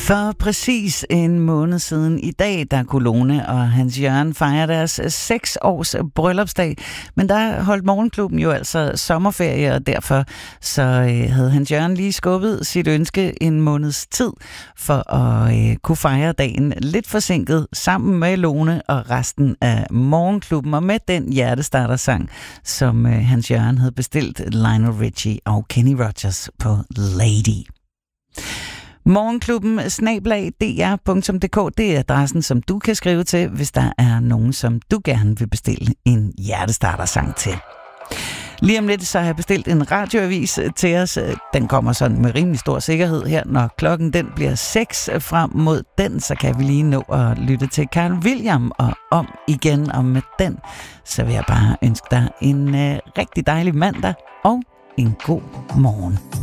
For præcis en måned siden i dag, der kunne Lone og Hans Jørgen fejre deres 6 års bryllupsdag. Men der holdt Morgenklubben jo altså sommerferie, og derfor så havde Hans Jørgen lige skubbet sit ønske en måneds tid for at kunne fejre dagen lidt forsinket sammen med Lone og resten af Morgenklubben, og med den hjertestartersang, som Hans Jørgen havde bestilt, Lionel Richie og Kenny Rogers på Lady. Morgenklubben @dr.dk, det er adressen, som du kan skrive til, hvis der er nogen, som du gerne vil bestille en hjertestartersang til. Lige om lidt, så har jeg bestilt en radioavis til os. Den kommer sådan med rimelig stor sikkerhed her, når klokken den bliver 6 frem mod den, så kan vi lige nå at lytte til Carl William og om igen. Og med den, så vil jeg bare ønske dig en rigtig dejlig mandag og en god morgen.